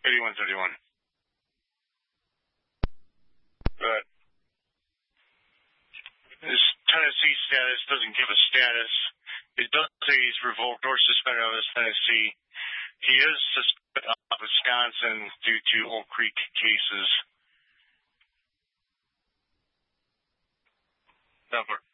8131. But his Tennessee status doesn't give a status. It does say he's revoked or suspended out of Tennessee. He is suspended out of Wisconsin due to Oak Creek cases. Never.